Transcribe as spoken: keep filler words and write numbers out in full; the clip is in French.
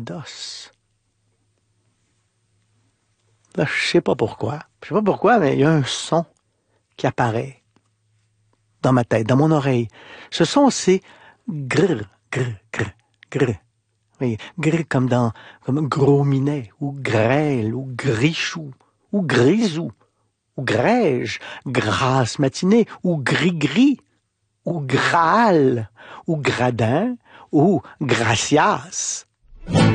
d'os. Là, je sais pas pourquoi. Je sais pas pourquoi, mais il y a un son qui apparaît dans ma tête, dans mon oreille. Ce son, c'est grr, grr, grr, grr. Oui, grr comme dans, comme gros minet, ou grêle, ou grichou, ou grisou, ou grège, grasse matinée, ou gris-gris, ou graal, ou gradin, ou gracias.